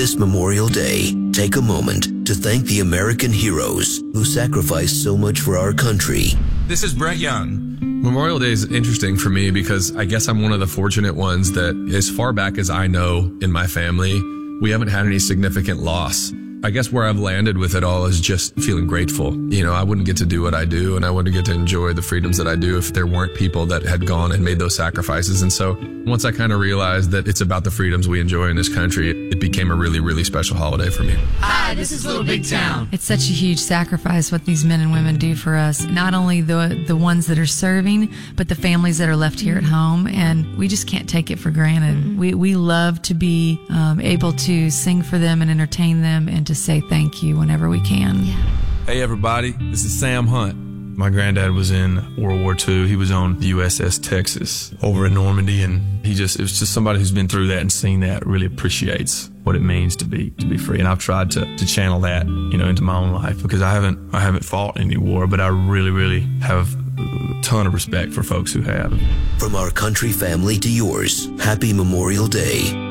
This Memorial Day, take a moment to thank the American heroes who sacrificed so much for our country. This is Brett Young. Memorial Day is interesting for me because I guess I'm one of the fortunate ones that, as far back as I know in my family, we haven't had any significant loss. I guess where I've landed with it all is just feeling grateful. You know, I wouldn't get to do what I do, and I wouldn't get to enjoy the freedoms that I do if there weren't people that had gone and made those sacrifices. And so once I kind of realized that it's about the freedoms we enjoy in this country, it became a really, really special holiday for me. Hi, this is Little Big Town. It's such a huge sacrifice what these men and women do for us. Not only the ones that are serving, but the families that are left here at home. And we just can't take it for granted. We love to be able to sing for them and entertain them and to say thank you whenever we can. Yeah. Hey everybody, this is Sam Hunt. My granddad was in World War II. He was on the USS Texas over in Normandy, and it was just somebody who's been through that and seen that really appreciates what it means to be free. And I've tried to channel that, into my own life, because I haven't fought any war, but I really, really have a ton of respect for folks who have. From our country family to yours, happy Memorial Day.